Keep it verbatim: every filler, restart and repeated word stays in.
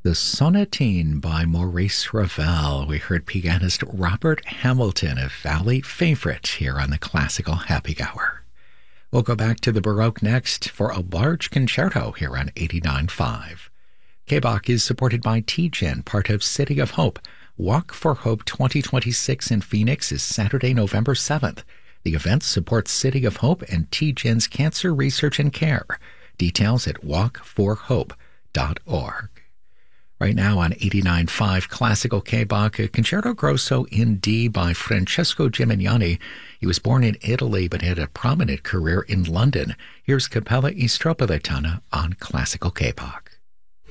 The Sonatine by Maurice Ravel. We heard pianist Robert Hamilton, a Valley favorite, here on the Classical Happy Hour. We'll go back to the Baroque next for a large concerto here on eighty-nine point five. K B O C is supported by T G E N, part of City of Hope. Walk for Hope twenty twenty-six in Phoenix is Saturday, November seventh. The event supports City of Hope and T G E N's Cancer Research and Care. Details at walk for hope dot org. Right now on eighty-nine point five Classical K B O C, a Concerto Grosso in D by Francesco Gimignani. He was born in Italy but had a prominent career in London. Here's Capella e Stropaletana on Classical K B O C.